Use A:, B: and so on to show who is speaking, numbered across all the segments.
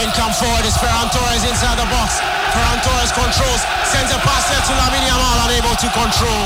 A: Spain come forward. It's Ferran Torres inside the box. Ferran Torres controls, sends a pass there to Lamine Yamal, unable to control.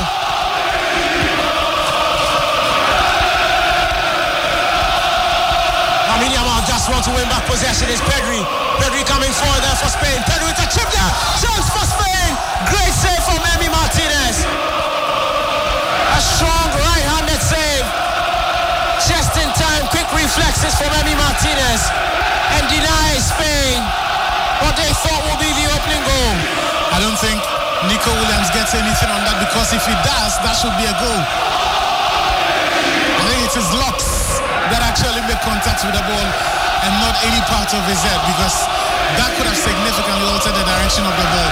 A: Lamine Yamal just wants to win back possession. It's Pedri. Pedri coming forward there for Spain. Pedri with a chip there. Chance for Spain. Great save from Emi Martinez. A strong right-handed save. Just in time, quick reflexes from Emi Martinez. And denies Spain what they thought would be the opening goal.
B: I don't think Nico Williams gets anything on that, because if he does, that should be a goal. I think it's his locks that actually make contact with the ball and not any part of his head, because that could have significantly altered the direction of the ball.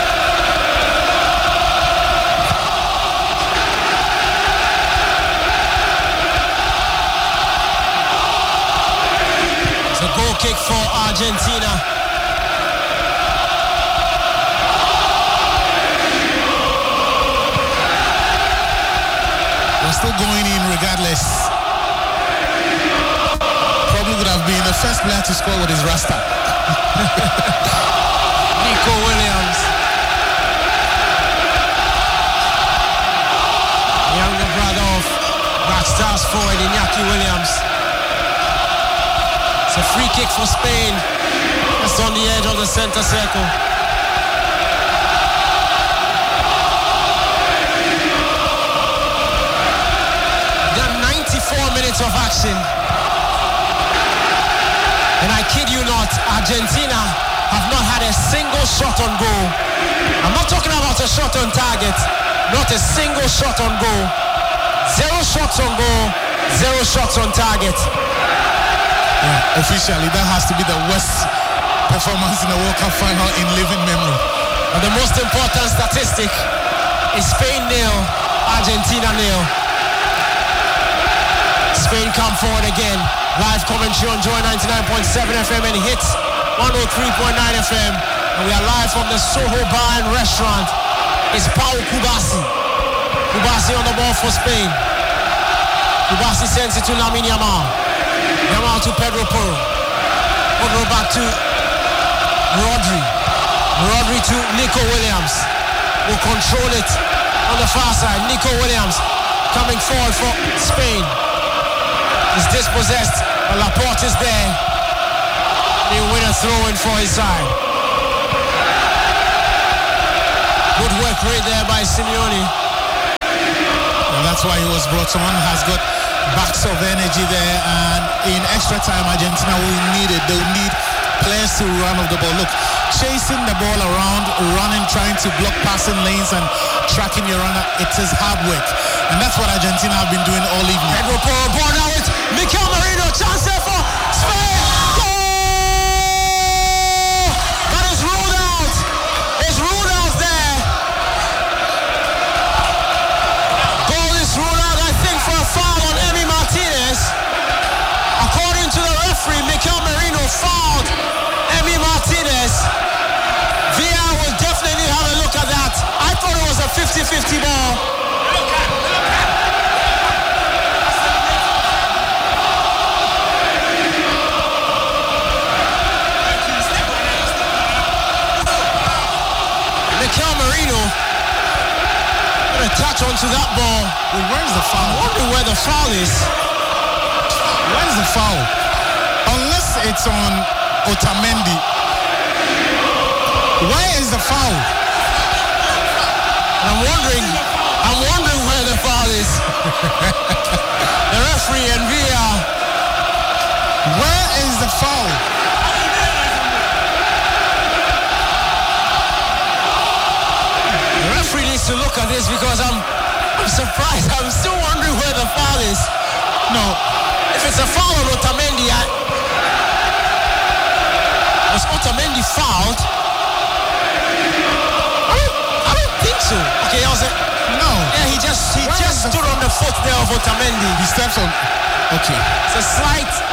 A: It's a goal kick for Argentina.
B: Still going in regardless. Probably would have been the first player to score with his rasta.
A: Nico Williams. Younger brother of Black Stars forward Iñaki Williams. It's a free kick for Spain. It's on the edge of the center circle. 4 minutes of action, and I kid you not, Argentina have not had a single shot on goal. I'm not talking about a shot on target, not a single shot on goal. 0 shots on goal, 0 shots on target.
B: Yeah, officially that has to be the worst performance in the World Cup final in living memory.
A: And the most important statistic is Spain 0, Argentina 0. Spain come forward again. Live commentary on Joy 99.7 FM and Hits 103.9 FM. And we are live from the Soho Bar and Restaurant. It's Pau Kubasi. Kubasi on the ball for Spain. Kubasi sends it to Lamine Yamal. Yamal to Pedro Porro. Pedro back to Rodri. Rodri to Nico Williams. Will control it on the far side. Nico Williams coming forward for Spain. He's dispossessed, but Laporte is there. He'll win a throw-in for his side. Good work right there by Simeone.
B: And that's why he was brought on. Has got backs of energy there, and in extra time, Argentina will need it. They will need players to run off the ball. Look, chasing the ball around, running, trying to block passing lanes and tracking your runner, it is hard work. And that's what Argentina have been doing all evening.
A: Pedro Porro, ball now with Mikel Merino, chance there for Spain. Goal! That is ruled out. It's ruled out there. Goal is ruled out, I think, for a foul on Emi Martinez. According to the referee, Mikel Merino fouled Emi Martinez. VAR will definitely have a look at that. I thought it was a 50-50 ball. Mikel Merino gonna touch onto that ball.
B: Well, where's the foul?
A: I wonder where the foul is.
B: Where's the foul? Unless it's on Otamendi. Where is the foul?
A: I'm wondering where the foul is. The referee and VAR.
B: Where is the foul?
A: The referee needs to look at this, because I'm surprised. I'm still wondering where the foul is.
B: No.
A: If it's a foul on Otamendi, was Otamendi fouled? I don't think so. Okay,
B: no.
A: Yeah, he just stood on the foot there of Otamendi.
B: He steps on. Okay.
A: It's a slight